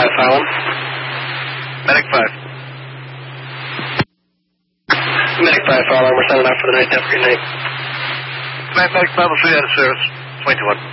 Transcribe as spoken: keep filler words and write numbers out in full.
five, file one. Medic five. Medic five, file one. We're signing off for the night. Have a great night. Medic five will see you out of service. twenty-one.